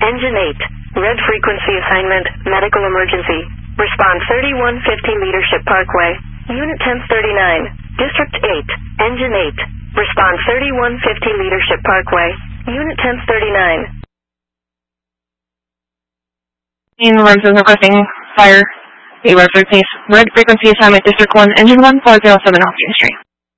Engine 8. Red frequency assignment, medical emergency. Response 3150 Leadership Parkway. Unit 1039. District 8. Engine 8. Response 3150 Leadership Parkway. Unit 1039. Rams is requesting fire. Red frequency assignment, District 1, Engine 1407 off Union Street.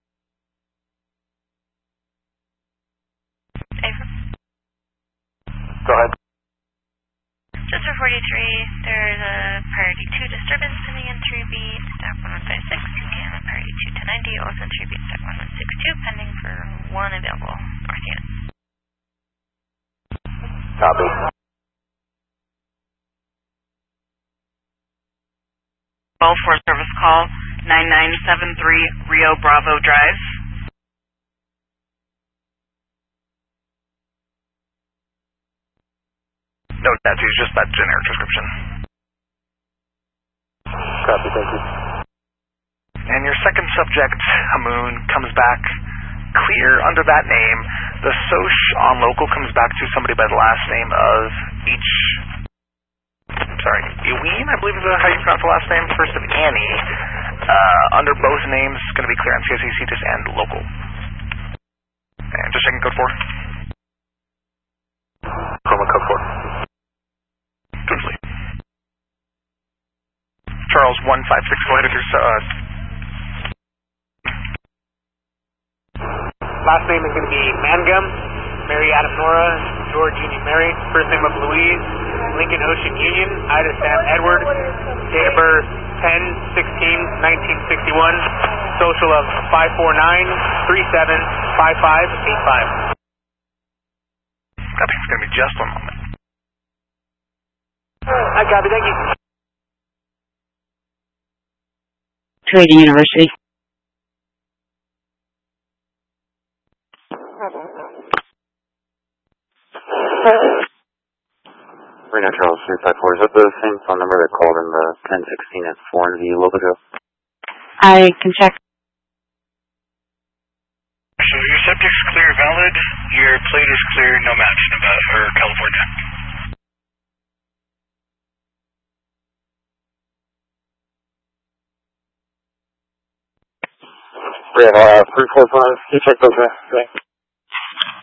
Go ahead. Just for 43, there's a priority 2 disturbance pending in 3B, staff 1156, and priority 2 to 90, also in 3B, staff 1162, pending for 1 available north unit. Copy. For service call 9973 Rio Bravo Drive. No tattoos, just that generic description. Copy, thank you. And your second subject, Hamoon, comes back clear under that name. The SOCH on local comes back to somebody by the last name of Eween, I believe is how you pronounce the last name. First of Annie. Under both names, it's going to be clear on CSEC just and local. And just checking code 4. Chroma code 4. Truthfully. Charles 156, go ahead with your last name is going to be Mangum, Mary Adam Nora, George Union Mary, first name of Louise, Lincoln Ocean Union, Ida Sam Edward, date of birth 10/16/1961, social of 549-375585. Copy, it's going to be just 1 moment. I copy, thank you. 280 University. Reno Charles 354, is that the same phone number that called in the 1016 at 4 a little bit ago? I can check. So your subject's clear, valid. Your plate is clear, no match, Nevada or California. Reno 345, you check those,